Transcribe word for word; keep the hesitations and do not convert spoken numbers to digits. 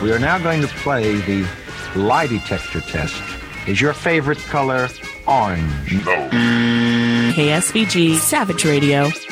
We are now going to play the lie detector test. Is your favorite color orange? No. K S V G Savage Radio.